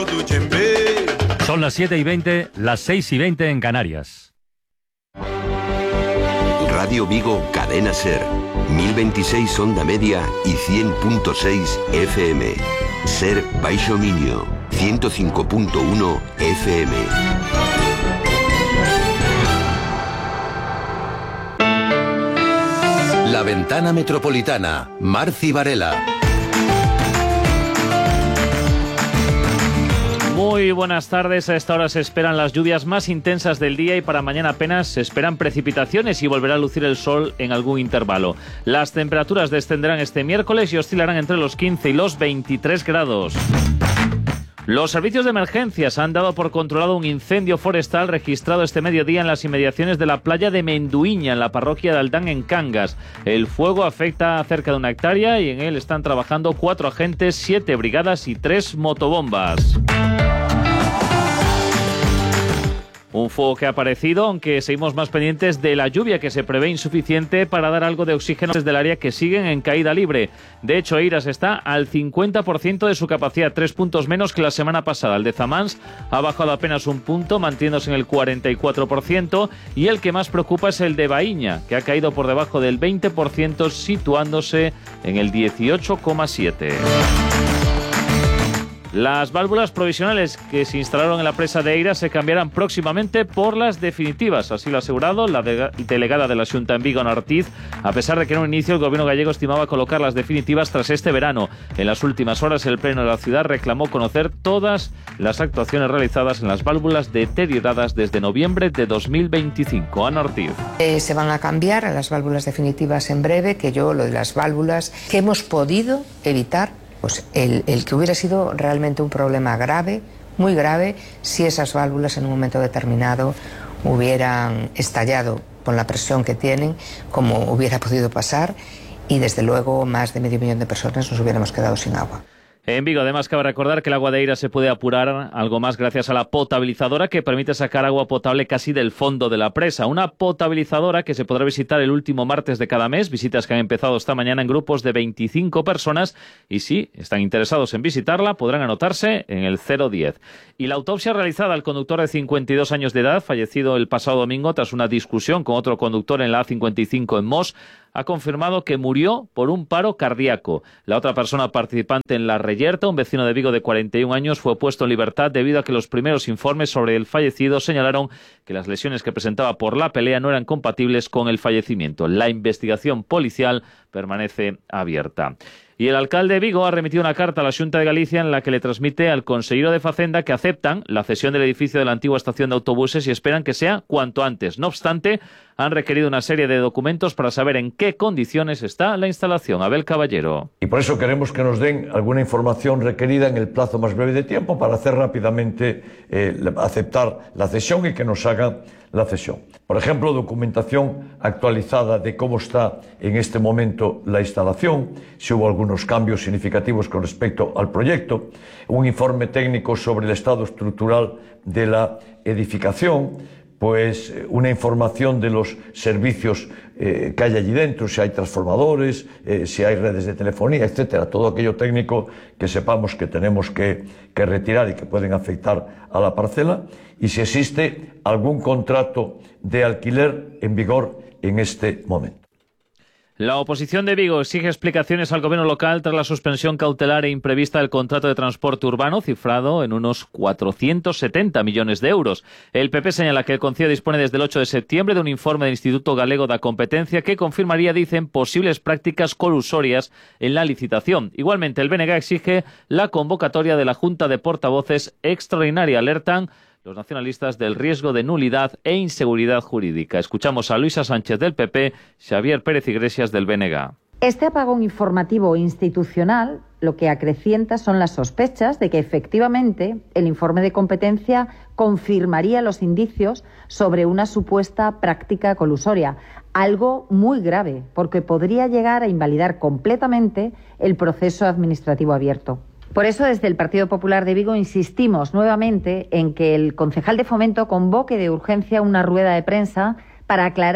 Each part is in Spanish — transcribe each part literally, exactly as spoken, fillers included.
Son las siete y veinte, las seis y veinte en Canarias. Radio Vigo, Cadena Ser, mil veintiséis onda media y cien punto seis F M. Ser Baixo Miño, ciento cinco punto uno F M. La Ventana Metropolitana, Marci Varela. Muy buenas tardes. A esta hora se esperan las lluvias más intensas del día y para mañana apenas se esperan precipitaciones y volverá a lucir el sol en algún intervalo. Las temperaturas descenderán este miércoles y oscilarán entre los quince y los veintitrés grados. Los servicios de emergencias han dado por controlado un incendio forestal registrado este mediodía en las inmediaciones de la playa de Menduiña, en la parroquia de Aldán, en Cangas. El fuego afecta a cerca de una hectárea y en él están trabajando cuatro agentes, siete brigadas y tres motobombas. Un fuego que ha aparecido, aunque seguimos más pendientes de la lluvia, que se prevé insuficiente para dar algo de oxígeno desde el área, que siguen en caída libre. De hecho, Eiras está al cincuenta por ciento de su capacidad, tres puntos menos que la semana pasada. El de Zamans ha bajado apenas un punto, manteniéndose en el cuarenta y cuatro por ciento, y el que más preocupa es el de Baíña, que ha caído por debajo del veinte por ciento, situándose en el dieciocho coma siete por ciento. Las válvulas provisionales que se instalaron en la presa de Eiras se cambiarán próximamente por las definitivas, así lo ha asegurado la de- delegada de la Xunta en Vigo, Ana Ortiz, a pesar de que en un inicio el gobierno gallego estimaba colocar las definitivas tras este verano. En las últimas horas el Pleno de la ciudad reclamó conocer todas las actuaciones realizadas en las válvulas deterioradas desde noviembre de dos mil veinticinco. Ana Ortiz. Eh, se van a cambiar a las válvulas definitivas en breve, que yo lo de las válvulas que hemos podido evitar, pues el, el que hubiera sido realmente un problema grave, muy grave, si esas válvulas en un momento determinado hubieran estallado con la presión que tienen, como hubiera podido pasar, y desde luego más de medio millón de personas nos hubiéramos quedado sin agua. En Vigo, además, cabe recordar que el agua de Eiras se puede apurar algo más gracias a la potabilizadora, que permite sacar agua potable casi del fondo de la presa. Una potabilizadora que se podrá visitar el último martes de cada mes, visitas que han empezado esta mañana en grupos de veinticinco personas, y si están interesados en visitarla podrán anotarse en el cero diez. Y la autopsia realizada al conductor de cincuenta y dos años de edad, fallecido el pasado domingo tras una discusión con otro conductor en la A cincuenta y cinco en Mos, ha confirmado que murió por un paro cardíaco. La otra persona participante en la reyerta, un vecino de Vigo de cuarenta y un años, fue puesto en libertad debido a que los primeros informes sobre el fallecido señalaron que las lesiones que presentaba por la pelea no eran compatibles con el fallecimiento. La investigación policial permanece abierta. Y el alcalde de Vigo ha remitido una carta a la Xunta de Galicia en la que le transmite al consejero de Facenda que aceptan la cesión del edificio de la antigua estación de autobuses y esperan que sea cuanto antes. No obstante, han requerido una serie de documentos para saber en qué condiciones está la instalación. Abel Caballero. Y por eso queremos que nos den alguna información requerida en el plazo más breve de tiempo para hacer rápidamente eh, aceptar la cesión y que nos hagan la cesión. Por ejemplo, documentación actualizada de cómo está en este momento la instalación, si hubo algunos cambios significativos con respecto al proyecto, un informe técnico sobre el estado estructural de la edificación, pues una información de los servicios eh, que hay allí dentro, si hay transformadores, eh, si hay redes de telefonía, etcétera, todo aquello técnico que sepamos que tenemos que, que retirar y que pueden afectar a la parcela, y si existe algún contrato de alquiler en vigor en este momento. La oposición de Vigo exige explicaciones al gobierno local tras la suspensión cautelar e imprevista del contrato de transporte urbano, cifrado en unos cuatrocientos setenta millones de euros. El P P señala que el Concello dispone desde el ocho de septiembre de un informe del Instituto Galego da Competencia que confirmaría, dicen, posibles prácticas colusorias en la licitación. Igualmente, el B N G exige la convocatoria de la Junta de Portavoces extraordinaria. Alertan los nacionalistas del riesgo de nulidad e inseguridad jurídica. Escuchamos a Luisa Sánchez del P P, Xavier Pérez Iglesias del B N G. Este apagón informativo institucional lo que acrecienta son las sospechas de que efectivamente el informe de competencia confirmaría los indicios sobre una supuesta práctica colusoria, algo muy grave porque podría llegar a invalidar completamente el proceso administrativo abierto. Por eso, desde el Partido Popular de Vigo insistimos nuevamente en que el concejal de Fomento convoque de urgencia una rueda de prensa para aclarar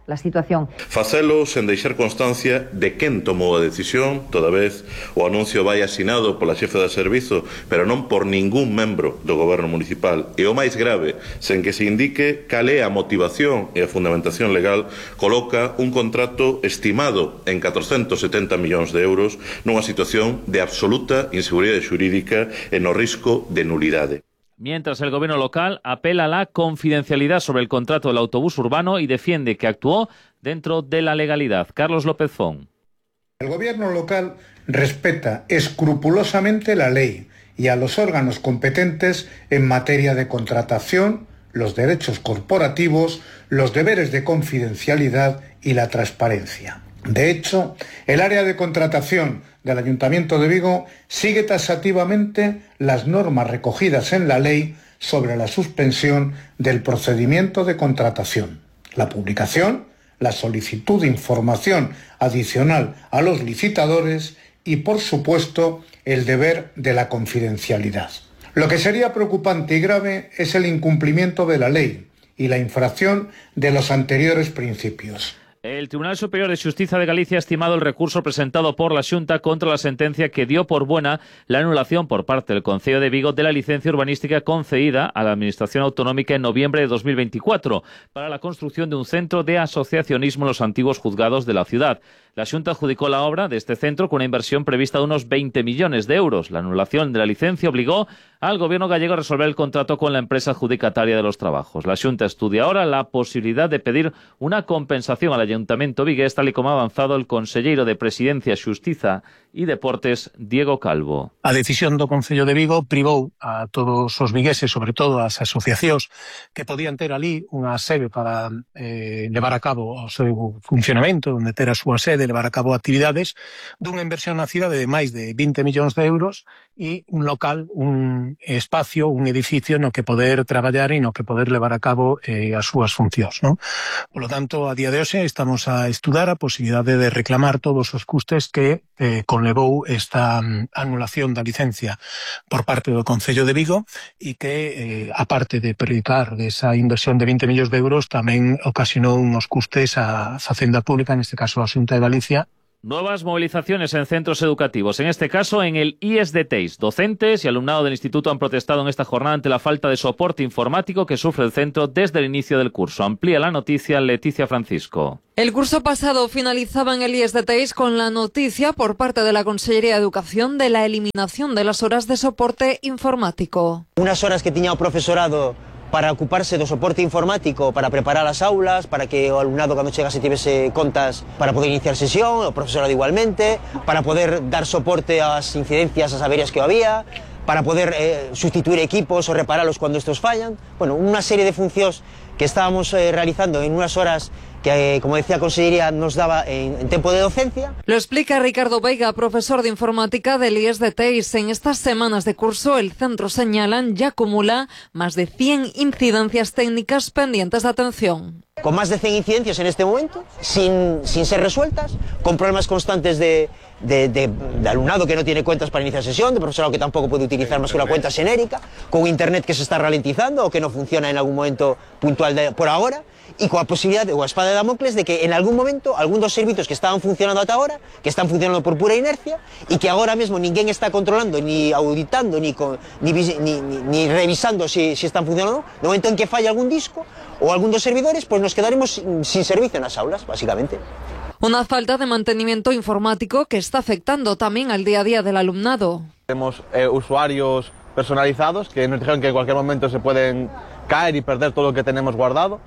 la situación. Facelo sen deixar constancia de quen tomou a decisión, toda vez o anuncio vai asinado pola xefe de servizo, pero non por ningún membro do goberno municipal. E o máis grave, sen que se indique cal é a motivación e a fundamentación legal, coloca un contrato estimado en catrocentos setenta millóns de euros nunha situación de absoluta inseguridade xurídica e no risco de nulidade. Mientras el gobierno local apela a la confidencialidad sobre el contrato del autobús urbano y defiende que actuó dentro de la legalidad. Carlos López Font. El gobierno local respeta escrupulosamente la ley y a los órganos competentes en materia de contratación, los derechos corporativos, los deberes de confidencialidad y la transparencia. De hecho, el área de contratación del Ayuntamiento de Vigo sigue taxativamente las normas recogidas en la ley sobre la suspensión del procedimiento de contratación, la publicación, la solicitud de información adicional a los licitadores y, por supuesto, el deber de la confidencialidad. Lo que sería preocupante y grave es el incumplimiento de la ley y la infracción de los anteriores principios. El Tribunal Superior de Xustiza de Galicia ha estimado el recurso presentado por la Xunta contra la sentencia que dio por buena la anulación por parte del Concello de Vigo de la licencia urbanística concedida a la Administración Autonómica en noviembre de dos mil veinticuatro para la construcción de un centro de asociacionismo en los antiguos juzgados de la ciudad. La Xunta adjudicó la obra de este centro con una inversión prevista de unos veinte millones de euros. La anulación de la licencia obligó al gobierno gallego a resolver el contrato con la empresa adjudicataria de los trabajos. La Xunta estudia ahora la posibilidad de pedir una compensación al Ayuntamiento vigués, tal y como ha avanzado el conselleiro de Presidencia, Xustiza e Deportes, Diego Calvo. A decisión do Concello de Vigo privou a todos os vigueses, sobre todo as asociacións que podían ter ali unha sede para eh, levar a cabo o seu funcionamento, onde ter a súa sede, levar a cabo actividades, dunha inversión na cidade de máis de vinte millóns de euros e un local, un espacio, un edificio no que poder traballar e no que poder levar a cabo eh, as súas funcións, non? Por lo tanto, a día de hoxe estamos a estudar a posibilidade de reclamar todos os custes que eh, conlevou esta um, anulación da licencia por parte do Concello de Vigo e que, eh, aparte de predicar desa inversión de vinte millóns de euros, tamén ocasionou unos custes a Facenda Pública, en este caso a Xunta de Galicia. Nuevas movilizaciones en centros educativos, en este caso en el I E S de Teis. Docentes y alumnado del instituto han protestado en esta jornada ante la falta de soporte informático que sufre el centro desde el inicio del curso. Amplía la noticia Leticia Francisco. El curso pasado finalizaba en el I E S de Teis con la noticia por parte de la Consellería de Educación de la eliminación de las horas de soporte informático. Unas horas que tiña o profesorado para ocuparse do soporte informático, para preparar as aulas, para que o alumnado cando chegase tivese contas para poder iniciar sesión, o profesorado igualmente, para poder dar soporte ás incidencias, ás averías que había, para poder eh, sustituir equipos o reparalos cuando estos fallan. Bueno, unha serie de funcións que estábamos eh, realizando en unas horas que, eh, como decía a Consellería, nos daba en, en tiempo de docencia. Lo explica Ricardo Veiga, profesor de informática del I E S de Teis. En estas semanas de curso, el centro, señalan, ya acumula más de cien incidencias técnicas pendientes de atención. Con más de cien incidencias en este momento, sin, sin ser resueltas, con problemas constantes de, de, de, de alumnado que no tiene cuentas para iniciar sesión, de profesorado que tampoco puede utilizar más que una cuenta genérica, con internet que se está ralentizando o que no funciona en algún momento puntual de, por ahora, y con la posibilidad, o a espada de Damocles, de que en algún momento algunos servicios que estaban funcionando hasta ahora, que están funcionando por pura inercia, y que ahora mismo ninguén está controlando, ni auditando, ni, con, ni, ni, ni, ni revisando si, si están funcionando, no momento en que falla algún disco o algún dos servidores, pues nos quedaremos sin, sin servicio en las aulas, básicamente. Una falta de mantenimiento informático que está afectando también al día a día del alumnado. Tenemos eh, usuarios personalizados que nos dijeron que en cualquier momento se pueden caer y perder todo lo que tenemos guardado.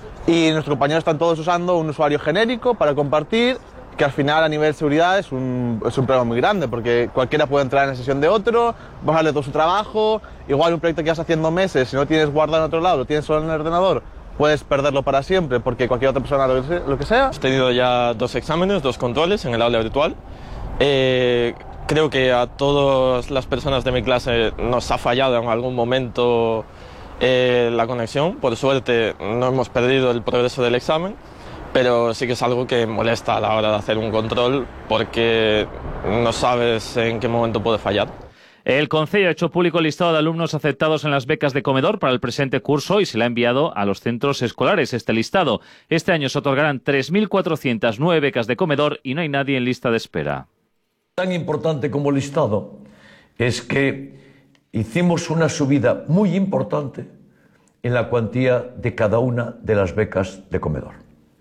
Y nuestros compañeros están todos usando un usuario genérico para compartir, que al final a nivel de seguridad es un, es un problema muy grande, porque cualquiera puede entrar en la sesión de otro, bajarle todo su trabajo, igual un proyecto que vas haciendo meses, si no tienes guardado en otro lado, lo tienes solo en el ordenador, puedes perderlo para siempre, porque cualquier otra persona lo que sea. Lo que sea. He tenido ya dos exámenes, dos controles en el aula virtual. Eh, creo que a todas las personas de mi clase nos ha fallado en algún momento eh, la conexión. Por suerte no hemos perdido el progreso del examen, pero sí que es algo que molesta a la hora de hacer un control porque no sabes en qué momento puede fallar. El Concello ha hecho público el listado de alumnos aceptados en las becas de comedor para el presente curso y se le ha enviado a los centros escolares este listado. Este año se otorgarán tres mil cuatrocientas nueve becas de comedor y no hay nadie en lista de espera. Tan importante como el listado es que hicimos una subida muy importante en la cuantía de cada una de las becas de comedor.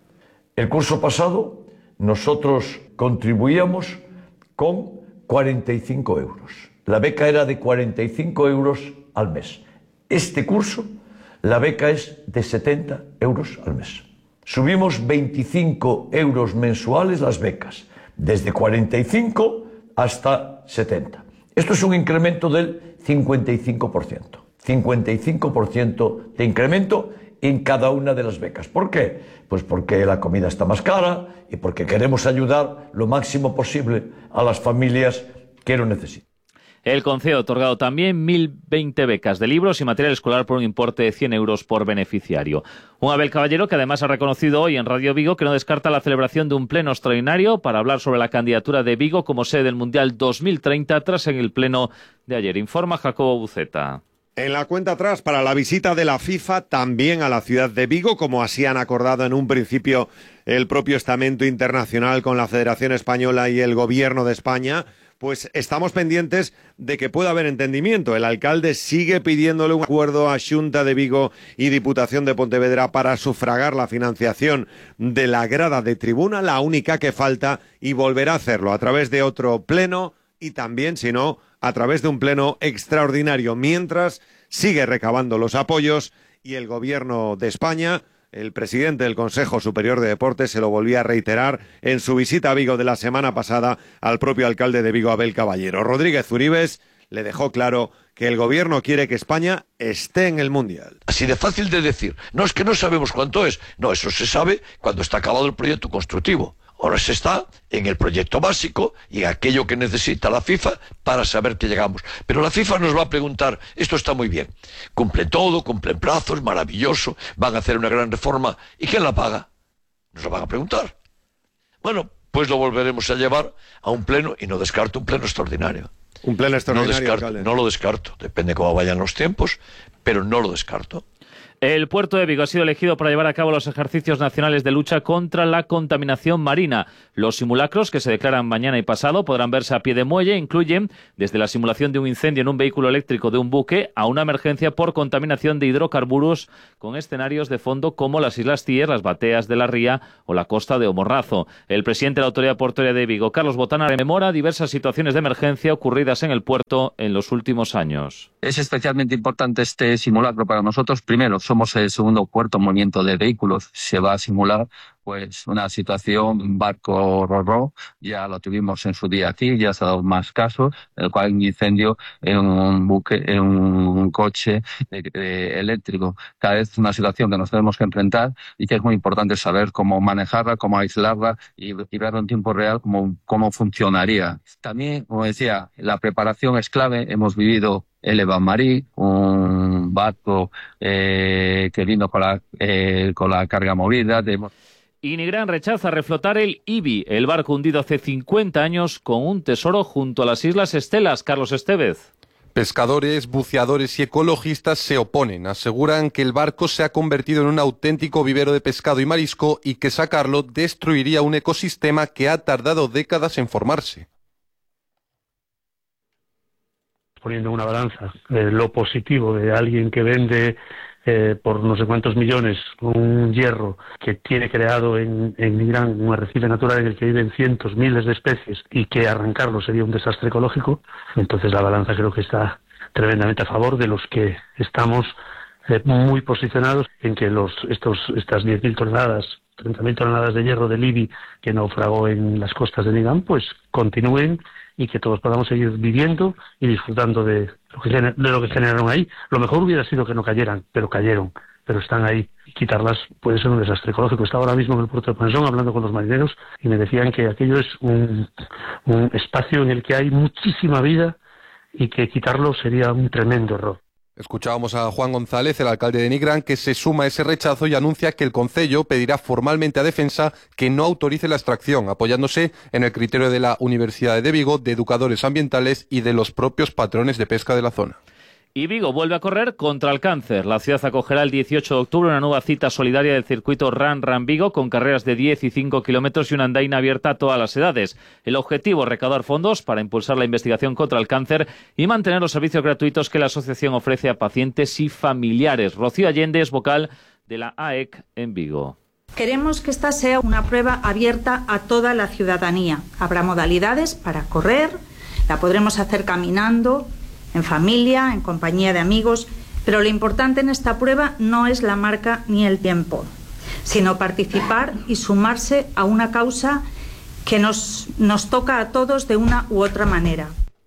El curso pasado nosotros contribuíamos con cuarenta y cinco euros. La beca era de cuarenta y cinco euros al mes. Este curso, la beca es de setenta euros al mes. Subimos veinticinco euros mensuales las becas, desde cuarenta y cinco hasta setenta. Esto es un incremento del cincuenta y cinco por ciento. cincuenta y cinco por ciento de incremento en cada una de las becas. ¿Por qué? Pues porque la comida está más cara y porque queremos ayudar lo máximo posible a las familias que lo necesitan. El Concello ha otorgado también mil veinte becas de libros y material escolar por un importe de cien euros por beneficiario. Un Abel Caballero que además ha reconocido hoy en Radio Vigo que no descarta la celebración de un pleno extraordinario para hablar sobre la candidatura de Vigo como sede del Mundial dos mil treinta tras en el pleno de ayer. Informa Jacobo Buceta. En la cuenta atrás para la visita de la FIFA también a la ciudad de Vigo, como así han acordado en un principio el propio estamento internacional con la Federación Española y el Gobierno de España, pues estamos pendientes de que pueda haber entendimiento. El alcalde sigue pidiéndole un acuerdo a Xunta de Vigo y Diputación de Pontevedra para sufragar la financiación de la grada de tribuna, la única que falta, y volverá a hacerlo a través de otro pleno y también, si no, a través de un pleno extraordinario, mientras sigue recabando los apoyos y el Gobierno de España, el presidente del Consejo Superior de Deportes, se lo volvía a reiterar en su visita a Vigo de la semana pasada al propio alcalde de Vigo, Abel Caballero. Rodríguez Uribes le dejó claro que el Gobierno quiere que España esté en el Mundial. Así de fácil de decir. No, es que no sabemos cuánto es. No, eso se sabe cuando está acabado el proyecto constructivo. Ahora se está en el proyecto básico y en aquello que necesita la FIFA para saber que llegamos. Pero la FIFA nos va a preguntar, esto está muy bien, cumplen todo, cumplen plazos, maravilloso, van a hacer una gran reforma, ¿y quién la paga? Nos lo van a preguntar. Bueno, pues lo volveremos a llevar a un pleno y no descarto un pleno extraordinario. Un pleno extraordinario, no descarto, alcalde. No lo descarto, depende cómo vayan los tiempos, pero no lo descarto. El puerto de Vigo ha sido elegido para llevar a cabo los ejercicios nacionales de lucha contra la contaminación marina. Los simulacros, que se declaran mañana y pasado, podrán verse a pie de muelle. Incluyen desde la simulación de un incendio en un vehículo eléctrico de un buque a una emergencia por contaminación de hidrocarburos con escenarios de fondo como las Islas Cíes, las Bateas de la Ría o la costa de Omorrazo. El presidente de la Autoridad Portuaria de Vigo, Carlos Botana, rememora diversas situaciones de emergencia ocurridas en el puerto en los últimos años. Es especialmente importante este simulacro para nosotros. Primero, somos el segundo puerto en movimiento de vehículos. Se va a simular pues una situación, barco ro-ro, ya lo tuvimos en su día aquí, ya se ha dado más casos, el cual un incendio en un buque, en un coche de, de eléctrico. Cada vez es una situación que nos tenemos que enfrentar y que es muy importante saber cómo manejarla, cómo aislarla y, y ver en tiempo real cómo, cómo funcionaría. También, como decía, la preparación es clave. Hemos vivido el Evan Marie, un barco eh, que vino con la, eh, con la carga movida. De... Y Nigrán rechaza reflotar el Ibi, el barco hundido hace cincuenta años con un tesoro junto a las Islas Estelas. Carlos Estevez. Pescadores, buceadores y ecologistas se oponen. Aseguran que el barco se ha convertido en un auténtico vivero de pescado y marisco y que sacarlo destruiría un ecosistema que ha tardado décadas en formarse. Poniendo en una balanza eh, lo positivo de alguien que vende eh, por no sé cuántos millones un hierro que tiene creado en, en Nigrán un arrecife natural en el que viven cientos, miles de especies y que arrancarlo sería un desastre ecológico, entonces la balanza creo que está tremendamente a favor de los que estamos eh, muy posicionados en que los estos estas diez mil toneladas, treinta mil toneladas de hierro del Ibi que naufragó en las costas de Nigrán, pues continúen y que todos podamos seguir viviendo y disfrutando de lo que, de lo que generaron ahí. Lo mejor hubiera sido que no cayeran, pero cayeron, pero están ahí. Y quitarlas puede ser un desastre ecológico. Estaba ahora mismo en el puerto de Pansón hablando con los marineros y me decían que aquello es un, un espacio en el que hay muchísima vida y que quitarlo sería un tremendo error. Escuchábamos a Juan González, el alcalde de Nigrán, que se suma a ese rechazo y anuncia que el concello pedirá formalmente a Defensa que no autorice la extracción, apoyándose en el criterio de la Universidad de Vigo, de educadores ambientales y de los propios patrones de pesca de la zona. Y Vigo vuelve a correr contra el cáncer. La ciudad acogerá el dieciocho de octubre una nueva cita solidaria del circuito Run Run Vigo con carreras de diez y cinco kilómetros y una andaina abierta a todas las edades. El objetivo, recaudar fondos para impulsar la investigación contra el cáncer y mantener los servicios gratuitos que la asociación ofrece a pacientes y familiares. Rocío Allende es vocal de la A E C en Vigo. Queremos que esta sea una prueba abierta a toda la ciudadanía. Habrá modalidades para correr, la podremos hacer caminando, en familia, en compañía de amigos, pero lo importante en esta prueba no es la marca ni el tiempo, sino participar y sumarse a una causa que nos, nos toca a todos de una u otra manera.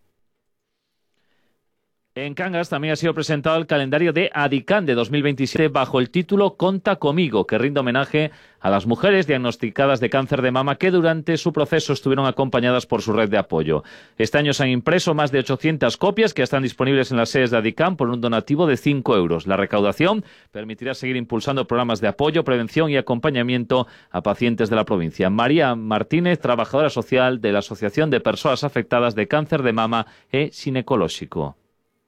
En Cangas también ha sido presentado el calendario de Adicán de dos mil veintisiete bajo el título Conta Comigo, que rinde homenaje a las mujeres diagnosticadas de cáncer de mama que durante su proceso estuvieron acompañadas por su red de apoyo. Este año se han impreso más de ochocientas copias que están disponibles en las sedes de Adicán por un donativo de cinco euros. La recaudación permitirá seguir impulsando programas de apoyo, prevención y acompañamiento a pacientes de la provincia. María Martínez, trabajadora social de la Asociación de Personas Afectadas de Cáncer de Mama e Ginecolóxico.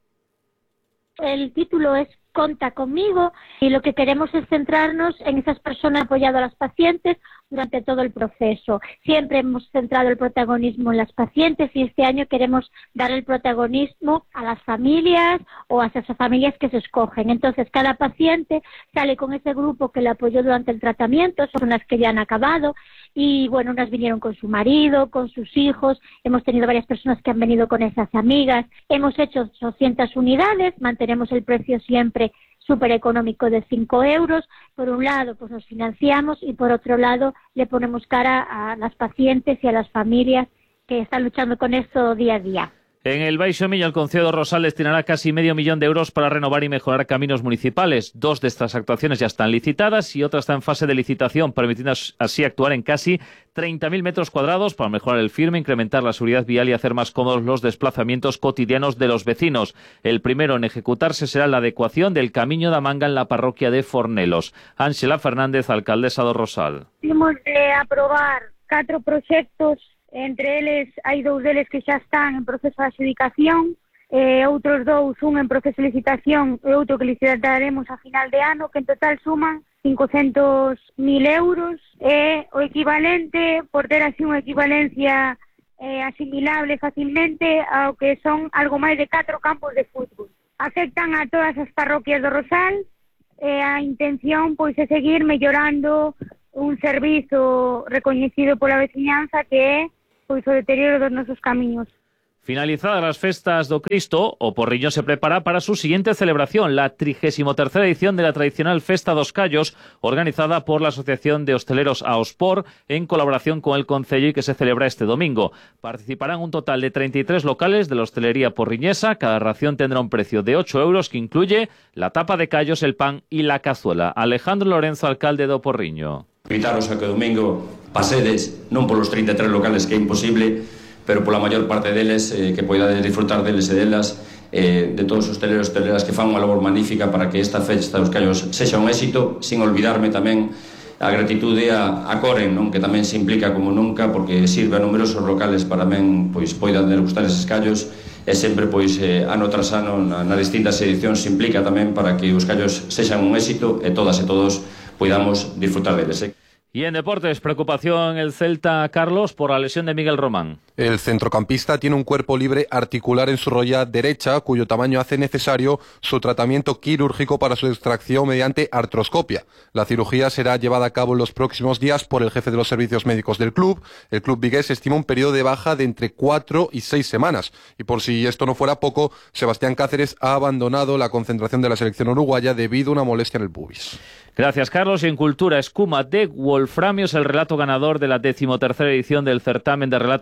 El título es Conta Conmigo y lo que queremos es centrarnos en esas personas apoyando a las pacientes durante todo el proceso. Siempre hemos centrado el protagonismo en las pacientes y este año queremos dar el protagonismo a las familias o a esas familias que se escogen. Entonces, cada paciente sale con ese grupo que le apoyó durante el tratamiento, son unas que ya han acabado y, bueno, unas vinieron con su marido, con sus hijos, hemos tenido varias personas que han venido con esas amigas, hemos hecho doscientas unidades, mantenemos el precio siempre súper económico de cinco euros. Por un lado, pues nos financiamos y por otro lado le ponemos cara a las pacientes y a las familias que están luchando con esto día a día. En el Baixo Miño, el Concello de Rosal destinará casi medio millón de euros para renovar y mejorar caminos municipales. Dos de estas actuaciones ya están licitadas y otra está en fase de licitación, permitiendo así actuar en casi treinta mil metros cuadrados para mejorar el firme, incrementar la seguridad vial y hacer más cómodos los desplazamientos cotidianos de los vecinos. El primero en ejecutarse será la adecuación del Camiño da Manga en la parroquia de Fornelos. Ángela Fernández, alcaldesa de Rosal. Imos de aprobar catro proxectos. Entre eles, hai dous deles que xa están en proceso de adjudicación, e outros dous, un en proceso de licitación e outro que licitaremos a final de ano, que en total suman cincocentos mil euros, e o equivalente, por ter así unha equivalencia eh, asimilable facilmente ao que son algo máis de catro campos de fútbol. Afectan a todas as parroquias do Rosal, e a intención pois é seguir mellorando un servizo recoñecido pola veciñanza que é pois o deterioro dos nosos camiños. Finalizadas las festas do Cristo, o Porriño se prepara para su siguiente celebración, la trigésima tercera edición de la tradicional Festa dos Callos, organizada por la Asociación de Hosteleros Aospor, en colaboración con el Concello y que se celebra este domingo. Participarán un total de treinta y tres locales de la hostelería porriñesa. Cada ración tendrá un precio de ocho euros que incluye la tapa de callos, el pan y la cazuela. Alejandro Lorenzo, alcalde do Porriño. Invitaros a que o domingo pasedes non polos treinta e tres locales que é imposible, pero pola maior parte deles eh, que poidades disfrutar deles e delas, eh, de todos os hosteleros e hosteleras que fan unha labor magnífica para que esta festa dos callos sexa un éxito, sin olvidarme tamén a gratitude a, a Coren, non, que tamén se implica como nunca porque sirve a numerosos locales para men pois poidan degustar eses callos e sempre pois eh, ano tras ano na, nas distintas edicións se implica tamén para que os callos sexan un éxito e todas e todos podamos disfrutar deles. Eh. Y en deportes, preocupación el Celta, Carlos, por la lesión de Miguel Román. El centrocampista tiene un cuerpo libre articular en su rodilla derecha, cuyo tamaño hace necesario su tratamiento quirúrgico para su extracción mediante artroscopia. La cirugía será llevada a cabo en los próximos días por el jefe de los servicios médicos del club. El club vigués estima un periodo de baja de entre cuatro y seis semanas. Y por si esto no fuera poco, Sebastián Cáceres ha abandonado la concentración de la selección uruguaya debido a una molestia en el pubis. Gracias, Carlos. Y en Cultura, Escuma de Wolframio es el relato ganador de la decimotercera edición del certamen de relatos Vigo y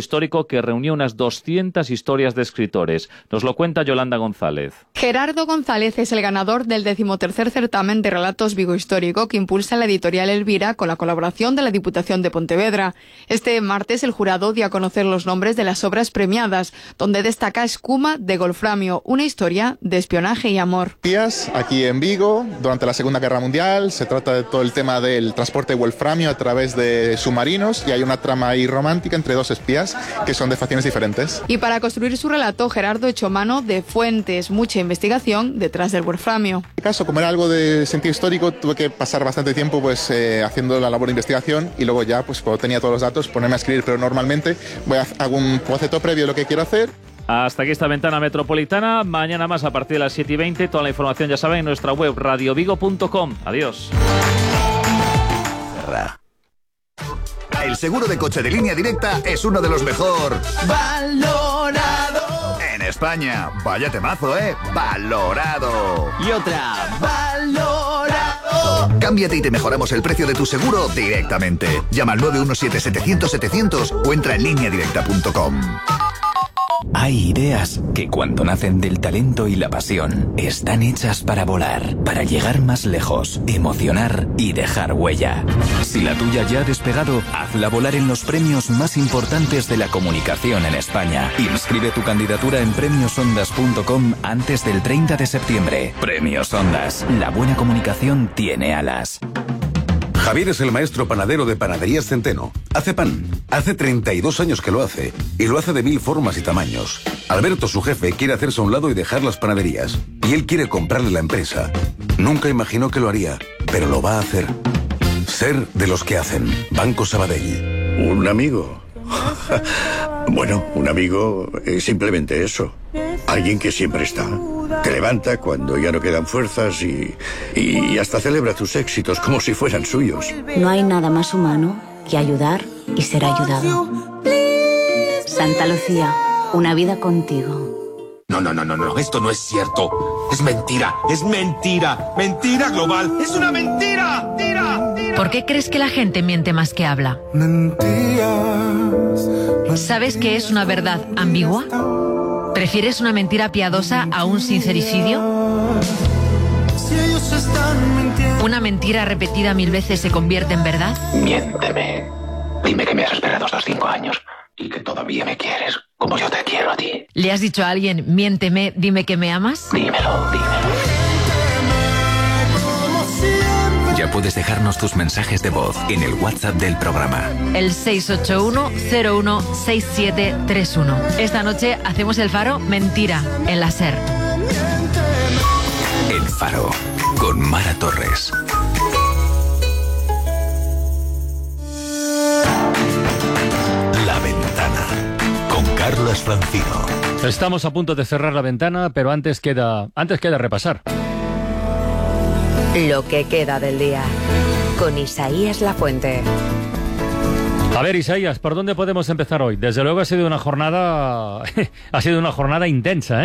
Histórico que reunió unas doscientas historias de escritores. Nos lo cuenta Yolanda González. Gerardo González es el ganador del decimotercer certamen de relatos Vigo Histórico que impulsa la editorial Elvira con la colaboración de la Diputación de Pontevedra. Este martes el jurado dio a conocer los nombres de las obras premiadas, donde destaca Escuma de Golframio, una historia de espionaje y amor. Espías aquí en Vigo durante la Segunda Guerra Mundial. Se trata de todo el tema del transporte de wolframio a través de submarinos y hay una trama ahí romántica entre dos espías que son de facciones diferentes. Y para construir su relato, Gerardo echó mano de fuentes, mucha investigación detrás del wolframio. En este caso, como era algo de sentido histórico, tuve que pasar bastante tiempo pues eh, haciendo la labor de investigación y luego ya, pues cuando tenía todos los datos, ponerme a escribir, pero normalmente voy a hago un boceto previo de lo que quiero hacer. Hasta aquí esta ventana metropolitana. Mañana más a partir de las siete y veinte. Toda la información, ya saben, en nuestra web radio vigo punto com. Adiós. El seguro de coche de Línea Directa es uno de los mejor valorado en España. Vaya temazo, ¿eh? Valorado. Y otra, valorado. Cámbiate y te mejoramos el precio de tu seguro directamente. Llama al nueve uno siete setecientos setecientos o entra en línea directa punto com. Hay ideas que cuando nacen del talento y la pasión están hechas para volar, para llegar más lejos, emocionar y dejar huella. Si la tuya ya ha despegado, hazla volar en los premios más importantes de la comunicación en España. Inscribe tu candidatura en premios ondas punto com antes del treinta de septiembre. Premios Ondas. La buena comunicación tiene alas. Javier es el maestro panadero de Panaderías Centeno. Hace pan. Hace treinta y dos años que lo hace. Y lo hace de mil formas y tamaños. Alberto, su jefe, quiere hacerse a un lado y dejar las panaderías. Y él quiere comprarle la empresa. Nunca imaginó que lo haría, pero lo va a hacer. Ser de los que hacen. Banco Sabadell. ¿Un amigo? Bueno, un amigo es simplemente eso. Alguien que siempre está. Te levanta cuando ya no quedan fuerzas y, y hasta celebra tus éxitos como si fueran suyos. No hay nada más humano que ayudar y ser ayudado. Santa Lucía, una vida contigo. No, no, no, no, no, esto no es cierto. Es mentira, es mentira, mentira global, es una mentira, mentira, mentira. ¿Por qué crees que la gente miente más que habla? ¿Sabes qué es una verdad ambigua? ¿Prefieres una mentira piadosa a un sincericidio? ¿Una mentira repetida mil veces se convierte en verdad? Miénteme. Dime que me has esperado estos cinco años y que todavía me quieres como yo te quiero a ti. ¿Le has dicho a alguien, miénteme, dime que me amas? Dímelo, dímelo. Ya puedes dejarnos tus mensajes de voz en el WhatsApp del programa. El seis ocho uno cero uno seis siete tres uno. Esta noche hacemos el Faro Mentira en la SER. El Faro con Mara Torres. La Ventana con Carlos Francino. Estamos a punto de cerrar la ventana, pero antes queda, antes queda repasar. Lo que queda del día, con Isaías Lafuente. A ver, Isaías, ¿por dónde podemos empezar hoy? Desde luego ha sido una jornada, ha sido una jornada intensa, ¿eh?